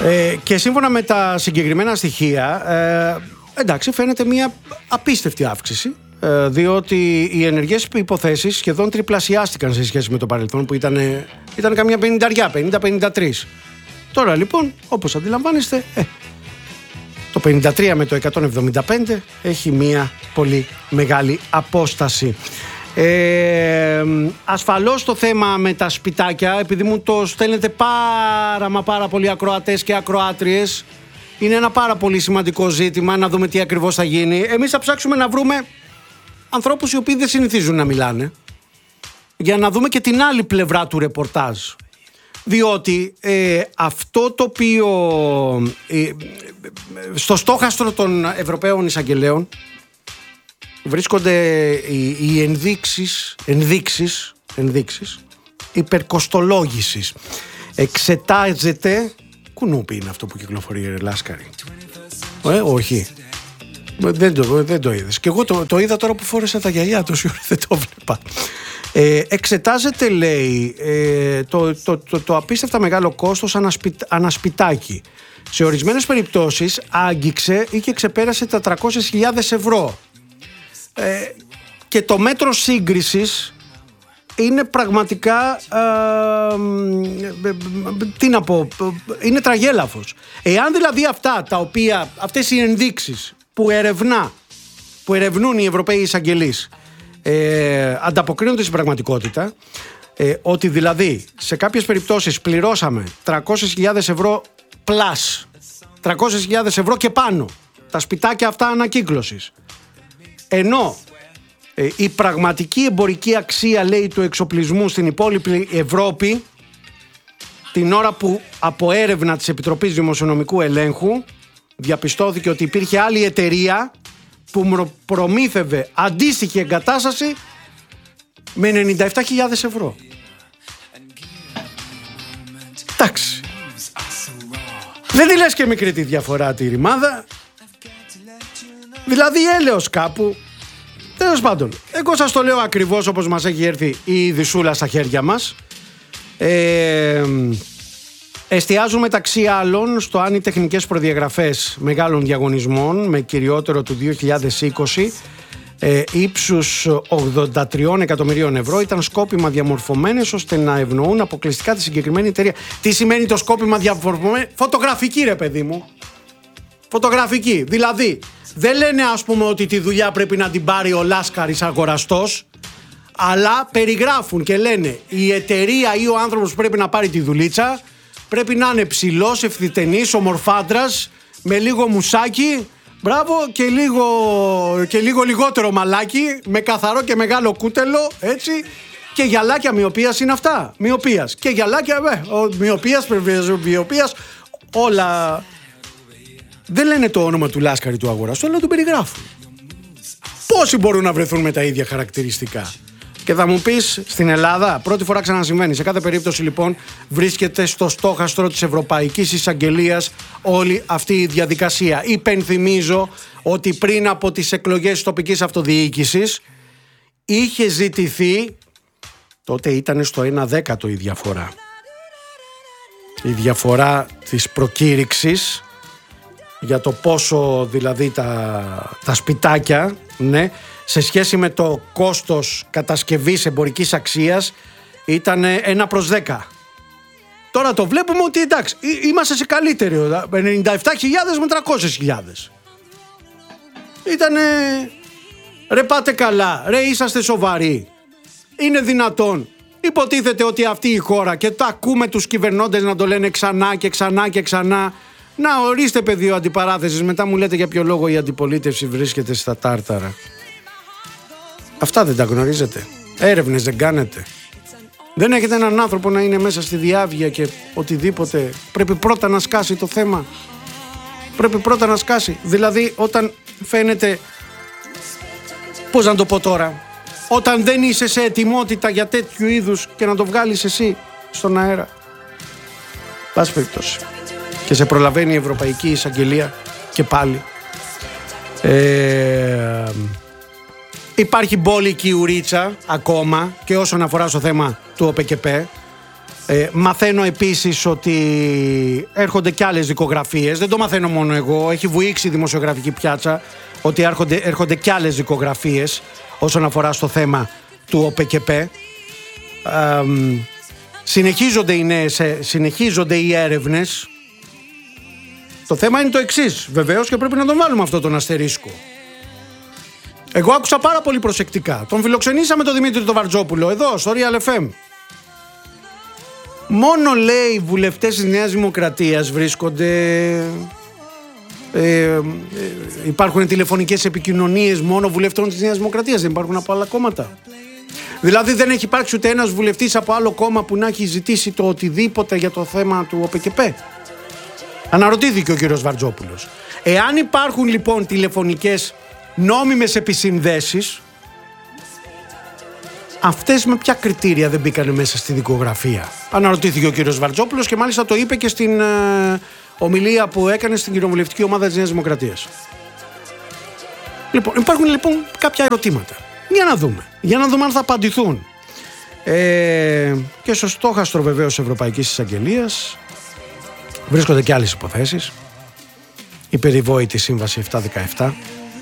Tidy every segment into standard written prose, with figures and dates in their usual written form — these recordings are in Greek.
Και σύμφωνα με τα συγκεκριμένα στοιχεία, εντάξει, φαίνεται μια απίστευτη αύξηση, διότι οι ενεργές υποθέσεις σχεδόν τριπλασιάστηκαν σε σχέση με το παρελθόν, που ήταν καμιά 50-53. Τώρα λοιπόν, όπως αντιλαμβάνεστε, το 53 με το 175 έχει μια πολύ μεγάλη απόσταση. Ασφαλώς το θέμα με τα σπιτάκια, επειδή μου το στέλνετε πάρα πολλοί ακροατές και ακροάτριες, είναι ένα πάρα πολύ σημαντικό ζήτημα, να δούμε τι ακριβώς θα γίνει. Εμείς θα ψάξουμε να βρούμε ανθρώπους οι οποίοι δεν συνηθίζουν να μιλάνε, για να δούμε και την άλλη πλευρά του ρεπορτάζ. Διότι αυτό το οποίο στο στόχαστρο των Ευρωπαίων Εισαγγελέων βρίσκονται οι ενδείξεις υπερκοστολόγησης. Εξετάζεται. Κουνούπι είναι αυτό που κυκλοφορεί, ρε Λάσκαρη? Όχι. Δεν το είδες. Και εγώ το είδα τώρα που φόρεσα τα γυαλιά, τόση ώρα δεν το βλέπα. Εξετάζεται, λέει, το απίστευτα μεγάλο κόστος ανασπιτάκι. Σε ορισμένες περιπτώσεις άγγιξε ή και ξεπέρασε τα 300.000 ευρώ. Και το μέτρο σύγκρισης είναι πραγματικά, τι να πω, είναι τραγέλαφος. Εάν δηλαδή αυτές οι ενδείξεις που ερευνούν οι Ευρωπαίοι εισαγγελείς ανταποκρίνονται στην πραγματικότητα, ότι δηλαδή σε κάποιες περιπτώσεις πληρώσαμε 300.000 ευρώ πλάς, 300.000 ευρώ και πάνω, τα σπιτάκια αυτά ανακύκλωσης, ενώ η πραγματική εμπορική αξία, λέει, του εξοπλισμού στην υπόλοιπη Ευρώπη, την ώρα που από έρευνα της Επιτροπής Δημοσιονομικού Ελέγχου διαπιστώθηκε ότι υπήρχε άλλη εταιρεία που προμήθευε αντίστοιχη εγκατάσταση με 97.000 ευρώ. Εντάξει. Δεν τη λες και μικρή τη διαφορά τη ρημάδα. Δηλαδή έλεος κάπου. Τέλος πάντων, εγώ σας το λέω ακριβώς όπως μας έχει έρθει η ειδισούλα στα χέρια μας. Εστιάζουν μεταξύ άλλων στο αν οι τεχνικές προδιαγραφές μεγάλων διαγωνισμών με κυριότερο του 2020 ύψους 83 εκατομμυρίων ευρώ ήταν σκόπιμα διαμορφωμένες ώστε να ευνοούν αποκλειστικά τη συγκεκριμένη εταιρεία. Τι σημαίνει το σκόπιμα διαμορφωμένη? Φωτογραφική, ρε παιδί μου. Φωτογραφική. Δηλαδή δεν λένε, ας πούμε, ότι τη δουλειά πρέπει να την πάρει ο Λάσκαρης αγοραστός, αλλά περιγράφουν και λένε η εταιρεία ή ο άνθρωπος που πρέπει να πάρει τη δουλίτσα πρέπει να είναι ψηλός, ευθυτενής, ομορφάντρας, με λίγο μουσάκι, μπράβο, και λίγο λιγότερο μαλάκι, με καθαρό και μεγάλο κούτελο, έτσι, και γυαλάκια μοιοπίας είναι αυτά. Μοιοπίας. Και γυαλάκια, μοιοπίας, όλα. Δεν λένε το όνομα του Λάσκαρη του αγοραστού, αλλά τον περιγράφουν. Πόσοι μπορούν να βρεθούν με τα ίδια χαρακτηριστικά? Και θα μου πεις, στην Ελλάδα πρώτη φορά ξανασυμβαίνει. Σε κάθε περίπτωση λοιπόν βρίσκεται στο στόχαστρο της Ευρωπαϊκής Εισαγγελίας όλη αυτή η διαδικασία. Υπενθυμίζω ότι πριν από τις εκλογές της τοπικής αυτοδιοίκησης είχε ζητηθεί, τότε ήταν στο 1/10 η διαφορά. Η διαφορά της προκήρυξης για το πόσο δηλαδή τα σπιτάκια, ναι, σε σχέση με το κόστος κατασκευής εμπορικής αξίας ήταν 1/10. Τώρα το βλέπουμε ότι εντάξει, είμαστε σε καλύτερο, 97.000 με 300.000. Ήτανε, ρε πάτε καλά, ρε είσαστε σοβαροί? Είναι δυνατόν? Υποτίθεται ότι αυτή η χώρα, και τα ακούμε τους κυβερνώντες να το λένε ξανά και ξανά και ξανά, να ορίστε πεδίο αντιπαράθεσης, μετά μου λέτε για ποιο λόγο η αντιπολίτευση βρίσκεται στα τάρταρα. Αυτά δεν τα γνωρίζετε? Έρευνες δεν κάνετε? Δεν έχετε έναν άνθρωπο να είναι μέσα στη διάβγεια και οτιδήποτε? Πρέπει πρώτα να σκάσει το θέμα. Πρέπει πρώτα να σκάσει. Δηλαδή όταν φαίνεται, πώς να το πω τώρα, όταν δεν είσαι σε ετοιμότητα για τέτοιου είδους και να το βγάλεις εσύ στον αέρα. Πάση περιπτώσει. Και σε προλαβαίνει η Ευρωπαϊκή Εισαγγελία και πάλι. Υπάρχει μπόλικη ουρίτσα ακόμα και όσον αφορά στο θέμα του ΟΠΕΚΕΠΕ. Μαθαίνω επίσης ότι έρχονται και άλλες δικογραφίες. Δεν το μαθαίνω μόνο εγώ. Έχει βουήξει η δημοσιογραφική πιάτσα ότι έρχονται και άλλες δικογραφίες όσον αφορά στο θέμα του ΟΠΕΚΕΠΕ. Συνεχίζονται οι έρευνες. Το θέμα είναι το εξής, βεβαίως, και πρέπει να τον βάλουμε αυτό τον αστερίσκο. Εγώ άκουσα πάρα πολύ προσεκτικά. Τον φιλοξενήσαμε τον Δημήτρη τον Βαρτζόπουλο εδώ στο Real FM. Μόνο, λέει, βουλευτές της Νέας Δημοκρατίας βρίσκονται. Υπάρχουν τηλεφωνικές επικοινωνίες μόνο βουλευτών της Νέας Δημοκρατίας, δεν υπάρχουν από άλλα κόμματα. Δηλαδή δεν έχει υπάρξει ούτε ένας βουλευτής από άλλο κόμμα που να έχει ζητήσει το οτιδήποτε για το θέμα του ΟΠΕΚΕΠΕ. Αναρωτήθηκε ο κύριος Βαρτζόπουλος. Εάν υπάρχουν λοιπόν τηλεφωνικές νόμιμες επισυνδέσεις, αυτές με ποια κριτήρια δεν μπήκανε μέσα στη δικογραφία? Αναρωτήθηκε ο κύριος Βαρτζόπουλος και μάλιστα το είπε και στην ομιλία που έκανε στην κοινοβουλευτική ομάδα της Νέας Δημοκρατίας. Λοιπόν, υπάρχουν λοιπόν κάποια ερωτήματα. Για να δούμε αν θα απαντηθούν. Και στο στόχαστρο βεβαίως Ευρωπαϊκής Εισαγγελίας βρίσκονται και άλλες υποθέσεις. Η περιβόητη σύμβαση 717.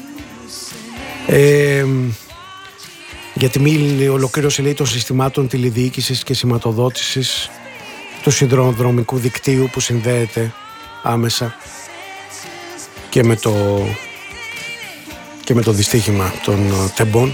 Για τη μη ολοκλήρωση, λέει, των συστημάτων τηλεδιοίκησης και σηματοδότησης του σιδηροδρομικού δικτύου που συνδέεται άμεσα και με το δυστύχημα των τεμπών.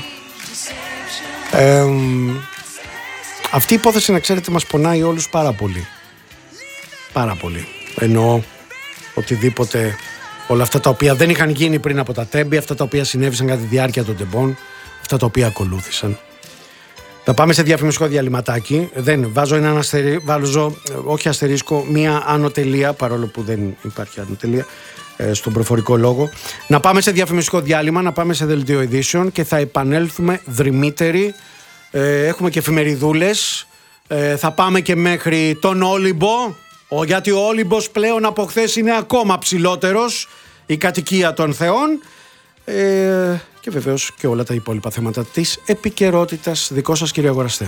Αυτή η υπόθεση, να ξέρετε, μας πονάει όλους πάρα πολύ. Πάρα πολύ. Εννοώ οτιδήποτε, όλα αυτά τα οποία δεν είχαν γίνει πριν από τα τέμπη, αυτά τα οποία συνέβησαν κατά τη διάρκεια των τεμπών, αυτά τα οποία ακολούθησαν. Θα πάμε σε διαφημιστικό διαλυματάκι. Βάζω όχι αστερίσκο, μία άνω τελεία, παρόλο που δεν υπάρχει άνω τελεία στον προφορικό λόγο. Να πάμε σε διαφημιστικό διάλειμμα, να πάμε σε δελτίο ειδήσεων και θα επανέλθουμε δρυμύτεροι. Έχουμε και εφημεριδούλες. Θα πάμε και μέχρι τον Όλυμπο, γιατί ο Όλυμπος πλέον από χθες είναι ακόμα ψηλότερος, η κατοικία των θεών. Και βεβαίως και όλα τα υπόλοιπα θέματα της επικαιρότητας. Δικό σας, κύριε αγοραστέ.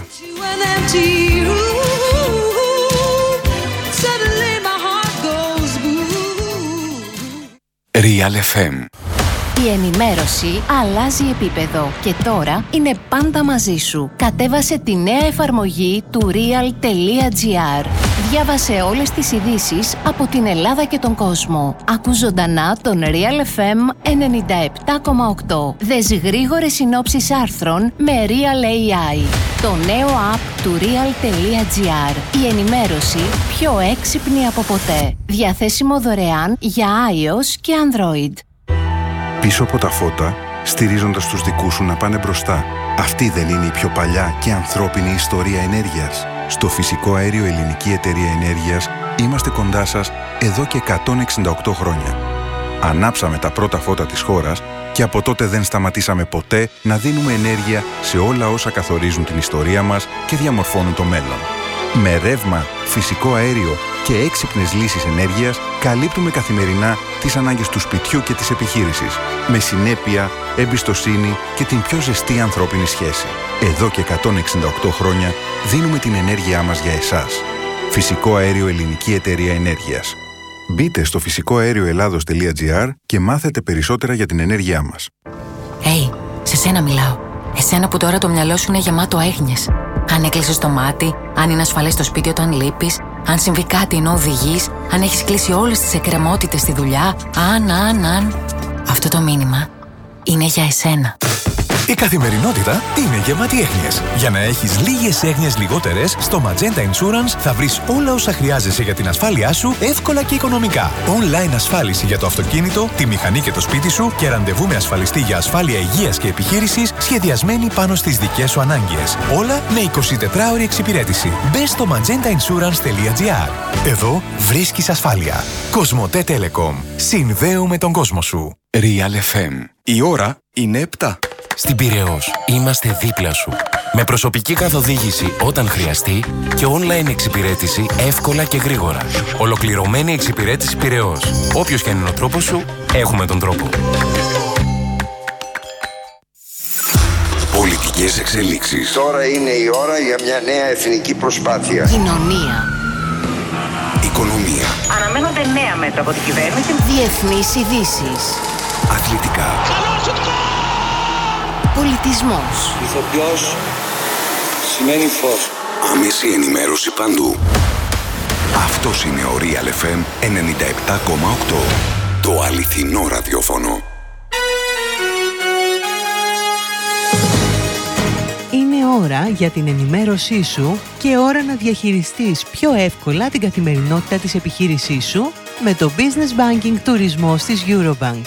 Real FM. Η ενημέρωση αλλάζει επίπεδο και τώρα είναι πάντα μαζί σου. Κατέβασε τη νέα εφαρμογή του real.gr. Διάβασε όλες τις ειδήσεις από την Ελλάδα και τον κόσμο. Ακού ζωντανά τον Real FM 97,8. Δες γρήγορες συνόψεις άρθρων με Real AI. Το νέο app του real.gr. Η ενημέρωση πιο έξυπνη από ποτέ. Διαθέσιμο δωρεάν για iOS και Android. Πίσω από τα φώτα, στηρίζοντας τους δικούς σου να πάνε μπροστά. Αυτή δεν είναι η πιο παλιά και ανθρώπινη ιστορία ενέργειας? Στο Φυσικό Αέριο Ελληνική Εταιρεία Ενέργειας είμαστε κοντά σας εδώ και 168 χρόνια. Ανάψαμε τα πρώτα φώτα της χώρας και από τότε δεν σταματήσαμε ποτέ να δίνουμε ενέργεια σε όλα όσα καθορίζουν την ιστορία μας και διαμορφώνουν το μέλλον. Με ρεύμα, φυσικό αέριο και έξυπνες λύσεις ενέργειας καλύπτουμε καθημερινά τις ανάγκες του σπιτιού και της επιχείρησης, με συνέπεια, εμπιστοσύνη και την πιο ζεστή ανθρώπινη σχέση. Εδώ και 168 χρόνια δίνουμε την ενέργειά μας για εσάς. Φυσικό Αέριο Ελληνική Εταιρεία Ενέργειας. Μπείτε στο φυσικοαέρioελλάδος.gr και μάθετε περισσότερα για την ενέργειά μας. Σε σένα μιλάω. Εσένα που τώρα το μυαλό σου είναι γεμάτο έγνοιες. Αν έκλεισες το μάτι, αν είναι ασφαλές το σπίτι όταν λείπεις, αν συμβεί κάτι ενώ οδηγείς, αν έχεις κλείσει όλες τις εκκρεμότητες στη δουλειά, αν. Αυτό το μήνυμα είναι για εσένα. Η καθημερινότητα είναι γεμάτη έγνοιες. Για να έχεις λίγες έγνοιες λιγότερες, στο Magenta Insurance θα βρεις όλα όσα χρειάζεσαι για την ασφάλειά σου εύκολα και οικονομικά. Online ασφάλιση για το αυτοκίνητο, τη μηχανή και το σπίτι σου και ραντεβού με ασφαλιστή για ασφάλεια υγείας και επιχείρησης σχεδιασμένη πάνω στις δικές σου ανάγκες. Όλα με 24ωρη εξυπηρέτηση. Μπες στο magentainsurance.gr. Εδώ βρίσκεις ασφάλεια. Κοσμοτέ Telecom. Συνδέουμε τον κόσμο σου. Real FM. Η ώρα είναι 7. Στην Πειραιώς είμαστε δίπλα σου. Με προσωπική καθοδήγηση όταν χρειαστεί και online εξυπηρέτηση εύκολα και γρήγορα. Ολοκληρωμένη εξυπηρέτηση Πειραιώς. Όποιος και αν είναι ο τρόπος σου, έχουμε τον τρόπο. Πολιτικές Τεχνολογικές εξελίξεις. Τώρα είναι η ώρα για μια νέα εθνική προσπάθεια. Κοινωνία. Οικονομία. Αναμένονται νέα μέτρα από την κυβέρνηση. Διεθνείς ειδήσεις. Αθλητικά. Πολιτισμός. Ηθοποιός σημαίνει φως. Άμεση ενημέρωση παντού. Αυτός είναι ο Real FM 97,8. Το αληθινό ραδιόφωνο. Είναι ώρα για την ενημέρωσή σου και ώρα να διαχειριστείς πιο εύκολα την καθημερινότητα της επιχείρησής σου με το Business Banking Τουρισμός της Eurobank.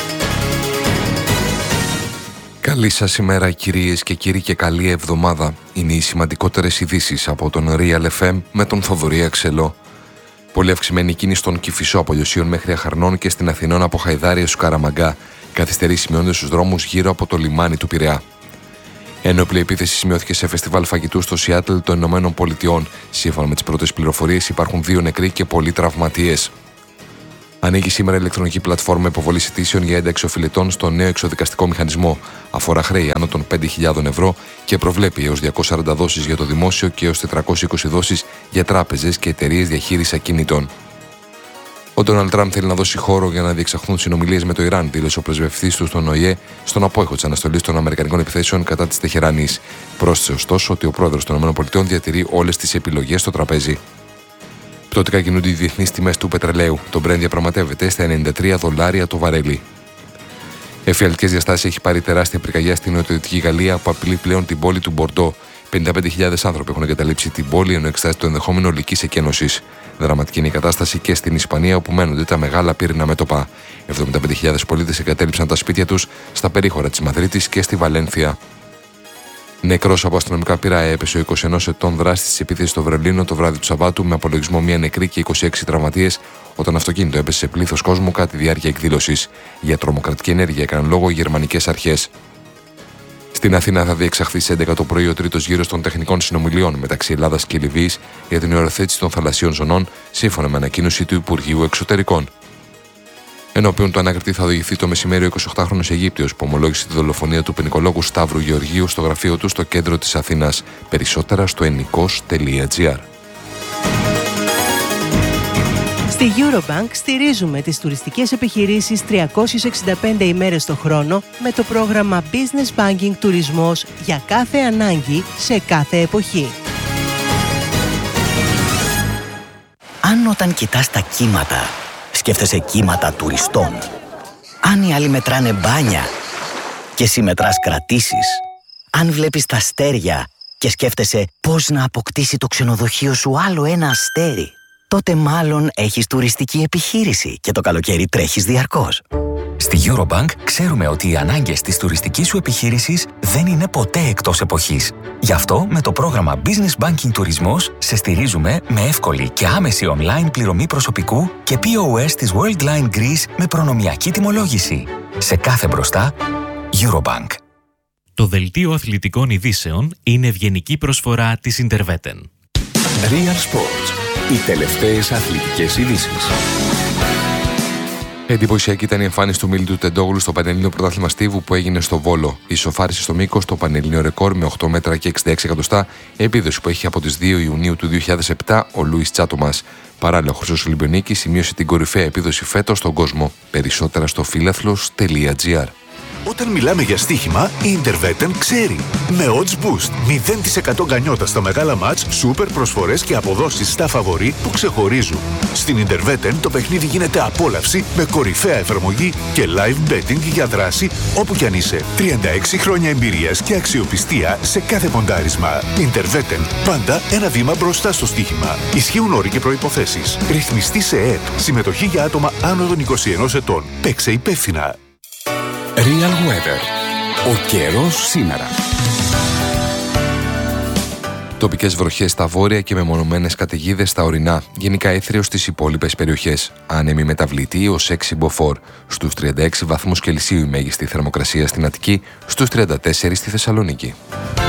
Καλή σας ημέρα κυρίες και κύριοι και καλή εβδομάδα. Είναι οι σημαντικότερες ειδήσεις από τον Real FM με τον Θοδωρή Αξελό. Πολύ αυξημένη κίνηση στον Κηφισό από Λιωσίων μέχρι Αχαρνών και στην Αθηνών από Χαϊδάρια στους Καραμαγκά. Καθυστερήσεις σημειώνονται στους δρόμους γύρω από το λιμάνι του Πειραιά. Ένοπλη επίθεση σημειώθηκε σε φεστιβάλ φαγητού στο Σιάτλ των Ηνωμένων Πολιτειών. Σύμφωνα με τις πρώτες πληροφορίες, υπάρχουν 2 νεκροί και πολλοί τραυματίες. Ανοίγει σήμερα η ηλεκτρονική πλατφόρμα υποβολής αιτήσεων για ένταξη οφειλετών στο νέο εξοδικαστικό μηχανισμό. Αφορά χρέη άνω των 5.000 ευρώ και προβλέπει έως 240 δόσεις για το δημόσιο και έως 420 δόσεις για τράπεζες και εταιρείες διαχείρισης ακινήτων. Ο Ντόναλντ Τραμπ θέλει να δώσει χώρο για να διεξαχθούν συνομιλίες με το Ιράν, δήλωσε ο πρεσβευτής του στον ΟΗΕ στον απόϊχο της αναστολής των Αμερικανικών επιθέσεων κατά της Τεχεράνης. Πρόσθεσε ωστόσο ότι ο πρόεδρος των ΗΠΑ διατηρεί όλες τις επιλογές στο τραπέζι. Πτωτικά κινούνται οι διεθνείς τιμές του πετρελαίου. Το Brent διαπραγματεύεται στα $93 το βαρέλι. Εφιαλτικές διαστάσεις έχει πάρει τεράστια πυρκαγιά στην νοτιοδυτική Γαλλία που απειλεί πλέον την πόλη του Μπορντό. 55.000 άνθρωποι έχουν εγκαταλείψει την πόλη ενώ εξετάζεται το ενδεχόμενο ολικής εκένωσης. Δραματική είναι η κατάσταση και στην Ισπανία όπου μένονται τα μεγάλα πύριννα μέτωπα. 75.000 πολίτες εγκατέλειψαν τα σπίτια τους στα περίχωρα της Μαδρίτης και στη Βαλένθια. Νεκρός από αστυνομικά πύρα έπεσε ο 21 ετών δράστης της επίθεσης στο Βερολίνο το βράδυ του Σαββάτου με απολογισμό 1 νεκρή και 26 τραυματίες όταν αυτοκίνητο έπεσε σε πλήθος κόσμου κατά τη διάρκεια εκδήλωσης. Για τρομοκρατική ενέργεια έκαναν λόγο οι γερμανικές αρχές. Στην Αθήνα θα διεξαχθεί σε 11 το πρωί ο τρίτος γύρος των τεχνικών συνομιλιών μεταξύ Ελλάδας και Λιβύης για την υιοθέτηση των θαλασσίων ζωνών, σύμφωνα με ανακοίνωση του Υπουργείου Εξωτερικών. Ενώπιον του ανακριτή θα οδηγηθεί το μεσημέρι ο 28χρονος Αιγύπτιος που ομολόγησε τη δολοφονία του ποινικολόγου Σταύρου Γεωργίου στο γραφείο του στο κέντρο της Αθήνας. Περισσότερα στο ennikos.gr. Στη Eurobank στηρίζουμε τις τουριστικές επιχειρήσεις 365 ημέρες το χρόνο με το πρόγραμμα Business Banking Τουρισμός για κάθε ανάγκη σε κάθε εποχή. Αν όταν κοιτάς τα κύματα, σκέφτεσαι κύματα τουριστών. Αν οι άλλοι μετράνε μπάνια και εσύ μετράς κρατήσεις. Αν βλέπεις τα αστέρια και σκέφτεσαι πώς να αποκτήσει το ξενοδοχείο σου άλλο ένα αστέρι, τότε μάλλον έχεις τουριστική επιχείρηση και το καλοκαίρι τρέχεις διαρκώς. Στη Eurobank ξέρουμε ότι οι ανάγκες της τουριστικής σου επιχείρησης δεν είναι ποτέ εκτός εποχής. Γι' αυτό με το πρόγραμμα Business Banking Τουρισμός σε στηρίζουμε με εύκολη και άμεση online πληρωμή προσωπικού και POS της Worldline Greece με προνομιακή τιμολόγηση. Σε κάθε μπροστά, Eurobank. Το δελτίο αθλητικών ειδήσεων είναι ευγενική προσφορά της Interveten. Real Sports. Οι τελευταίες αθλητικές ειδήσεις. Εντυπωσιακή ήταν η εμφάνιση του Μίλτου Τεντόγλου στο Πανελλήνιο Πρωτάθλημα Στίβου που έγινε στο Βόλο. Ισοφάρισε στο μήκος το Πανελλήνιο ρεκόρ με 8 μέτρα και 66 εκατοστά, επίδοση που έχει από τις 2 Ιουνίου του 2007 ο Λούις Τσάτομας. Παράλληλα, ο Χρυσός Ολυμπιονίκης σημείωσε την κορυφαία επίδοση φέτος στον κόσμο. Περισσότερα στο φίλαθλος.gr. Όταν μιλάμε για στοίχημα, η Interveten ξέρει. Με odds boost, 0% γκανιότα στα μεγάλα μάτς, σούπερ προσφορές και αποδόσεις στα φαβορί που ξεχωρίζουν. Στην Interveten το παιχνίδι γίνεται απόλαυση με κορυφαία εφαρμογή και live betting για δράση όπου κι αν είσαι. 36 χρόνια εμπειρίας και αξιοπιστία σε κάθε ποντάρισμα. Interveten, πάντα ένα βήμα μπροστά στο στοίχημα. Ισχύουν όροι και προϋποθέσεις. Ρυθμιστή σε ΕΕΠ. Συμμετοχή για άτομα άνω των 21 ετών. Παίξε υπεύθυνα. Real Weather. Ο καιρός σήμερα. Τοπικές βροχές στα βόρεια και μεμονωμένες καταιγίδες στα ορεινά. Γενικά έθριο στις υπόλοιπες περιοχές. Άνεμη μεταβλητή ως 6 μποφόρ. Στους 36 βαθμούς Κελσίου η μέγιστη θερμοκρασία στην Αττική, στους 34 στη Θεσσαλονίκη.